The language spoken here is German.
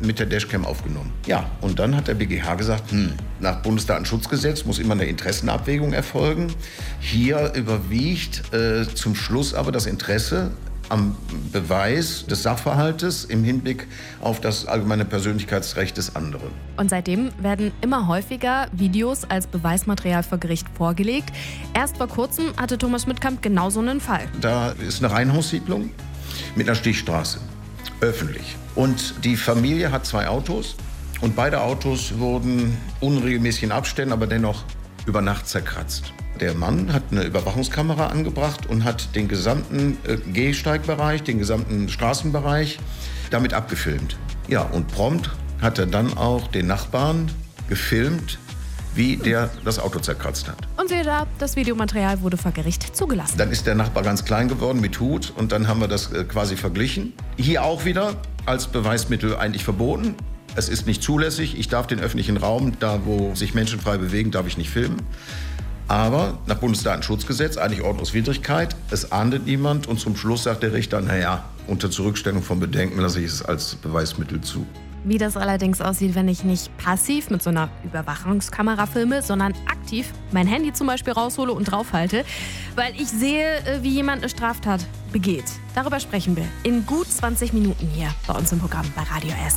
mit der Dashcam aufgenommen. Ja, und dann hat der BGH gesagt, nach Bundesdatenschutzgesetz muss immer eine Interessenabwägung erfolgen. Hier überwiegt zum Schluss aber das Interesse am Beweis des Sachverhaltes im Hinblick auf das allgemeine Persönlichkeitsrecht des anderen. Und seitdem werden immer häufiger Videos als Beweismaterial vor Gericht vorgelegt. Erst vor kurzem hatte Thomas Schmidtkamp genau so einen Fall. Da ist eine Reihenhaussiedlung mit einer Stichstraße, öffentlich. Und die Familie hat 2 Autos und beide Autos wurden unregelmäßig in Abständen, aber dennoch über Nacht zerkratzt. Der Mann hat eine Überwachungskamera angebracht und hat den gesamten Gehsteigbereich, den gesamten Straßenbereich damit abgefilmt. Ja, und prompt hat er dann auch den Nachbarn gefilmt, wie der das Auto zerkratzt hat. Und siehe da, das Videomaterial wurde vor Gericht zugelassen. Dann ist der Nachbar ganz klein geworden mit Hut und dann haben wir das quasi verglichen. Hier auch wieder als Beweismittel eigentlich verboten. Es ist nicht zulässig. Ich darf den öffentlichen Raum, da wo sich Menschen frei bewegen, darf ich nicht filmen. Aber nach Bundesdatenschutzgesetz eigentlich Ordnungswidrigkeit. Es ahndet niemand und zum Schluss sagt der Richter, naja, unter Zurückstellung von Bedenken lasse ich es als Beweismittel zu. Wie das allerdings aussieht, wenn ich nicht passiv mit so einer Überwachungskamera filme, sondern aktiv mein Handy zum Beispiel raushole und draufhalte, weil ich sehe, wie jemand eine Straftat begeht. Darüber sprechen wir in gut 20 Minuten hier bei uns im Programm bei Radio S.